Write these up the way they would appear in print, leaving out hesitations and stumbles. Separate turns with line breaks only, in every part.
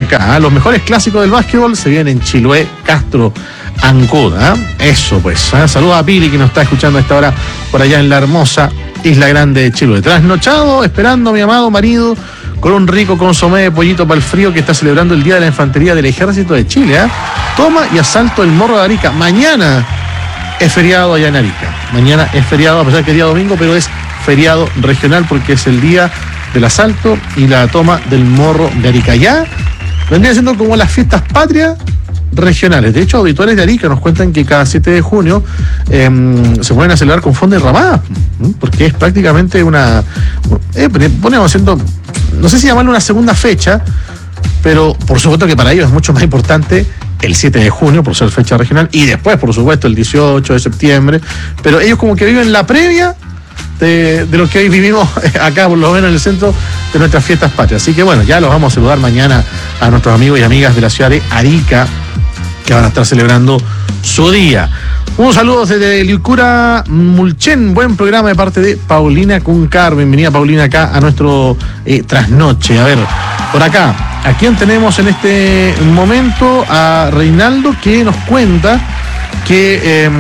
acá, ¿eh? Los mejores clásicos del básquetbol se vienen en Chiloé, Castro, Ancud, ¿eh? Eso pues, ¿eh? Saludos a Pili que nos está escuchando a esta hora por allá en la hermosa Isla Grande de Chiloé. Trasnochado, esperando a mi amado marido con un rico consomé de pollito para el frío que está celebrando el Día de la Infantería del Ejército de Chile, ¿eh? Toma y asalto el Morro de Arica. Mañana es feriado allá en Arica. Mañana es feriado, a pesar que es día domingo, pero es feriado regional porque es el día del asalto y la toma del Morro de Arica. Ya vendría siendo como las fiestas patrias regionales. De hecho, auditores de Arica nos cuentan que cada 7 de junio se pueden a celebrar con fonda enramada, porque es prácticamente una... ponemos haciendo, no sé si llamarlo una segunda fecha, pero por supuesto que para ellos es mucho más importante el 7 de junio, por ser fecha regional, y después, por supuesto, el 18 de septiembre, pero ellos como que viven la previa de lo que hoy vivimos acá, por lo menos en el centro de nuestras fiestas patrias. Así que bueno, ya los vamos a saludar mañana a nuestros amigos y amigas de la ciudad de Arica, que van a estar celebrando su día. Un saludo desde Licura Mulchen, buen programa de parte de Paulina Cuncar. Bienvenida, Paulina, acá a nuestro trasnoche. A ver, por acá, ¿a quién tenemos en este momento? A Reinaldo, que nos cuenta que...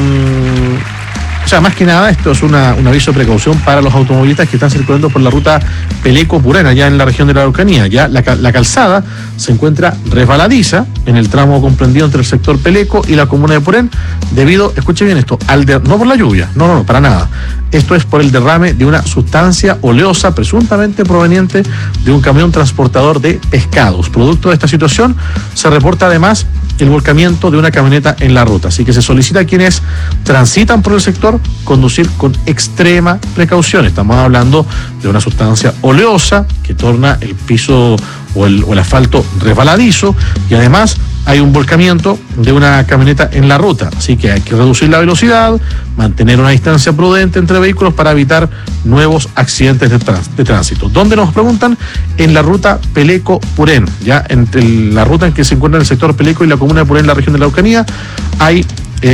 o sea, más que nada, esto es un aviso de precaución para los automovilistas que están circulando por la ruta Peleco-Purén, allá en la región de la Araucanía. Ya la calzada se encuentra resbaladiza en el tramo comprendido entre el sector Peleco y la comuna de Purén, debido, escuche bien esto, no por la lluvia, no, para nada. Esto es por el derrame de una sustancia oleosa presuntamente proveniente de un camión transportador de pescados. Producto de esta situación, se reporta además el volcamiento de una camioneta en la ruta. Así que se solicita a quienes transitan por el sector conducir con extrema precaución. Estamos hablando de una sustancia oleosa que torna el piso o el asfalto resbaladizo, y además hay un volcamiento de una camioneta en la ruta. Así que hay que reducir la velocidad, mantener una distancia prudente entre vehículos para evitar nuevos accidentes de tránsito. ¿Dónde nos preguntan? En la ruta Peleco-Purén, ya entre la ruta en que se encuentra el sector Peleco y la comuna de Purén, la región de la Araucanía, hay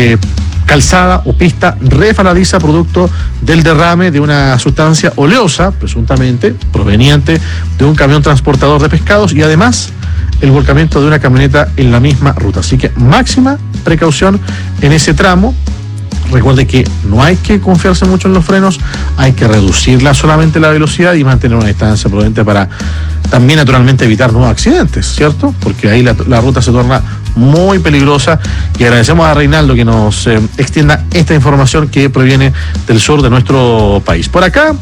calzada o pista resbaladiza producto del derrame de una sustancia oleosa, presuntamente proveniente de un camión transportador de pescados, y además el volcamiento de una camioneta en la misma ruta. Así que máxima precaución en ese tramo. Recuerde que no hay que confiarse mucho en los frenos, hay que reducirla solamente la velocidad y mantener una distancia prudente para también naturalmente evitar nuevos accidentes, ¿cierto? Porque ahí la ruta se torna muy peligrosa, y agradecemos a Reinaldo que nos extienda esta información que proviene del sur de nuestro país. Por acá,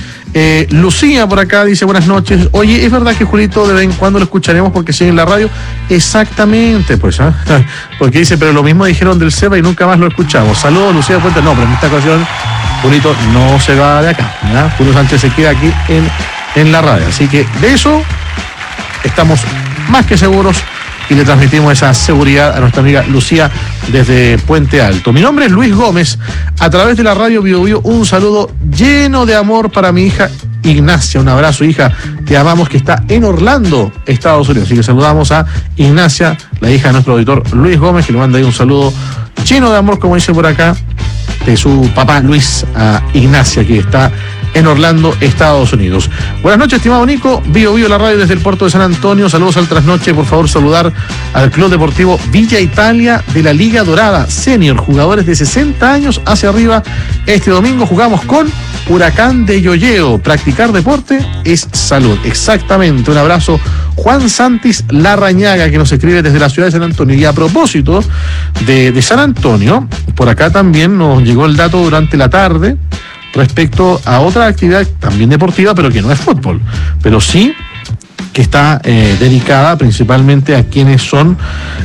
Lucía por acá dice: buenas noches. Oye, ¿es verdad que Julito de vez en cuando lo escucharemos porque sigue en la radio? Exactamente, pues, ¿eh? Porque dice, pero lo mismo dijeron del SEBA y nunca más lo escuchamos. Saludos, Lucía Fuentes. No, pero en esta ocasión Julito no se va de acá, ¿ya? Julio Sánchez se queda aquí en la radio. Así que de eso estamos más que seguros y le transmitimos esa seguridad a nuestra amiga Lucía desde Puente Alto. Mi nombre es Luis Gómez, a través de la radio Bio Bio, un saludo lleno de amor para mi hija Ignacia. Un abrazo, hija, te amamos, que está en Orlando, Estados Unidos. Así que saludamos a Ignacia, la hija de nuestro auditor Luis Gómez, que le manda ahí un saludo lleno de amor, como dice por acá, de su papá Luis a Ignacia, que está en Orlando, Estados Unidos. Buenas noches, estimado Nico. Bio Bio, la radio desde el puerto de San Antonio. Saludos al trasnoche. Por favor, saludar al Club Deportivo Villa Italia de la Liga Dorada Senior, jugadores de 60 años hacia arriba. Este domingo jugamos con Huracán de Yoyeo. Practicar deporte es salud. Exactamente. Un abrazo, Juan Santis Larrañaga, que nos escribe desde la ciudad de San Antonio. Y a propósito de San Antonio, por acá también nos llegó el dato durante la tarde respecto a otra actividad también deportiva, pero que no es fútbol, pero sí que está dedicada principalmente a quienes son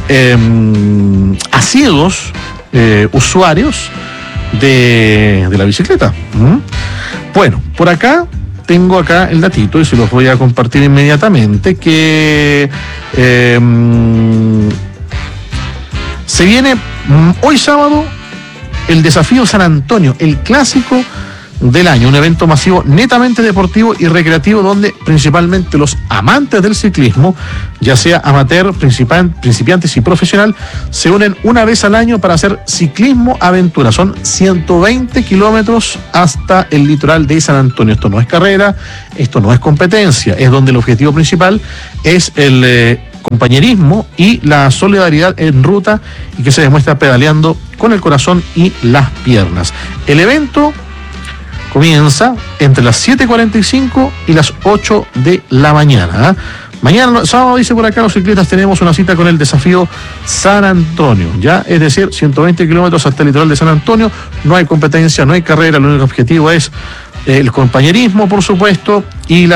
asiduos usuarios de la bicicleta. Bueno, por acá tengo el datito y se los voy a compartir inmediatamente, que se viene hoy sábado el Desafío San Antonio, el clásico del año, un evento masivo netamente deportivo y recreativo donde principalmente los amantes del ciclismo, ya sea amateur, principiantes y profesional, se unen una vez al año para hacer ciclismo aventura. Son 120 kilómetros hasta el litoral de San Antonio. Esto no es carrera, esto no es competencia, es donde el objetivo principal es el compañerismo y la solidaridad en ruta, y que se demuestra pedaleando con el corazón y las piernas. El evento comienza entre las 7:45 y las 8 de la mañana. Mañana, sábado, dice por acá, los ciclistas tenemos una cita con el desafío San Antonio, ya, es decir, 120 kilómetros hasta el litoral de San Antonio. No hay competencia, no hay carrera, el único objetivo es el compañerismo, por supuesto, y la